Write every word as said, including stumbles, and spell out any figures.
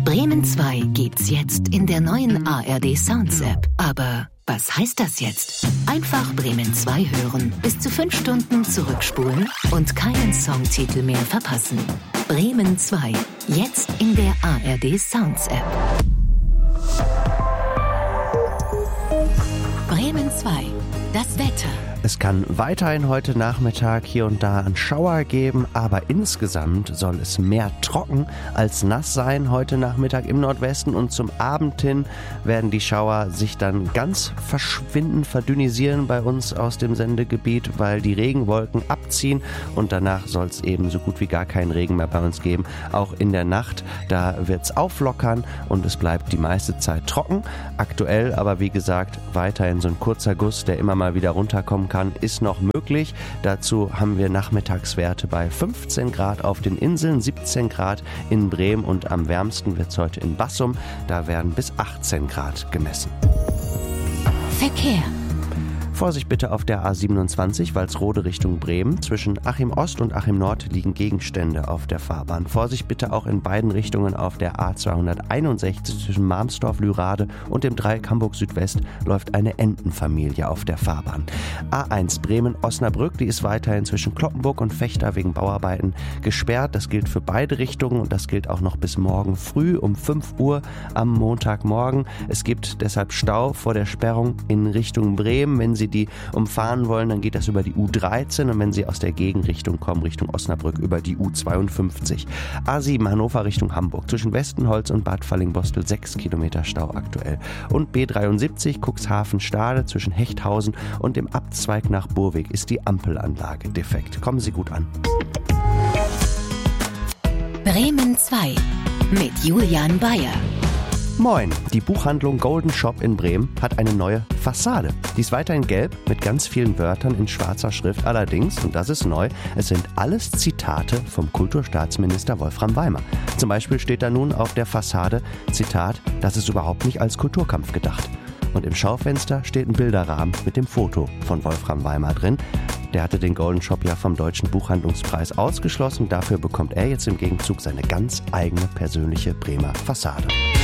Bremen zwei gibt's jetzt in der neuen A R D Sounds App. Aber was heißt das jetzt? Einfach Bremen zwei hören, bis zu fünf Stunden zurückspulen und keinen Songtitel mehr verpassen. Bremen zwei, jetzt in der A R D Sounds App. Bremen zwei, das Wetter. Es kann weiterhin heute Nachmittag hier und da einen Schauer geben, aber insgesamt soll es mehr trocken als nass sein heute Nachmittag im Nordwesten, und zum Abend hin werden die Schauer sich dann ganz verschwinden, verdünnisieren bei uns aus dem Sendegebiet, weil die Regenwolken abziehen, und danach soll es eben so gut wie gar keinen Regen mehr bei uns geben. Auch in der Nacht, da wird es auflockern und es bleibt die meiste Zeit trocken. Aktuell aber, wie gesagt, weiterhin so ein kurzer Guss, der immer mal wieder runterkommen kann, ist noch möglich. Dazu haben wir Nachmittagswerte bei fünfzehn Grad auf den Inseln, siebzehn Grad in Bremen, und am wärmsten wird es heute in Bassum. Da werden bis achtzehn Grad gemessen. Verkehr. Vorsicht bitte auf der A siebenundzwanzig, Walsrode Richtung Bremen. Zwischen Achim Ost und Achim Nord liegen Gegenstände auf der Fahrbahn. Vorsicht bitte auch in beiden Richtungen auf der A zweihunderteinundsechzig zwischen Marmsdorf, Lührade und dem Dreieck Hamburg Südwest läuft eine Entenfamilie auf der Fahrbahn. A eins Bremen-Osnabrück, die ist weiterhin zwischen Cloppenburg und Vechta wegen Bauarbeiten gesperrt. Das gilt für beide Richtungen und das gilt auch noch bis morgen früh um fünf Uhr am Montagmorgen. Es gibt deshalb Stau vor der Sperrung in Richtung Bremen. Wenn Sie die umfahren wollen, dann geht das über die U dreizehn, und wenn Sie aus der Gegenrichtung kommen, Richtung Osnabrück, über die U zweiundfünfzig. A sieben Hannover Richtung Hamburg, zwischen Westenholz und Bad Fallingbostel sechs Kilometer Stau aktuell. Und B dreiundsiebzig Cuxhaven-Stade zwischen Hechthausen und dem Abzweig nach Burweg ist die Ampelanlage defekt. Kommen Sie gut an. Bremen zwei mit Julian Bayer. Moin, die Buchhandlung Golden Shop in Bremen hat eine neue Fassade. Die ist weiterhin gelb mit ganz vielen Wörtern in schwarzer Schrift. Allerdings, und das ist neu, es sind alles Zitate vom Kulturstaatsminister Wolfram Weimer. Zum Beispiel steht da nun auf der Fassade, Zitat, das ist überhaupt nicht als Kulturkampf gedacht. Und im Schaufenster steht ein Bilderrahmen mit dem Foto von Wolfram Weimer drin. Der hatte den Golden Shop ja vom Deutschen Buchhandlungspreis ausgeschlossen. Dafür bekommt er jetzt im Gegenzug seine ganz eigene persönliche Bremer Fassade.